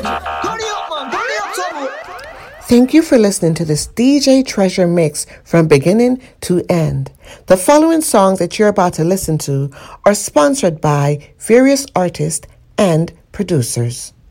Thank you for listening to this DJ Treasure mix from beginning to end. The following songs that you're about to listen to are sponsored by various artists and producers.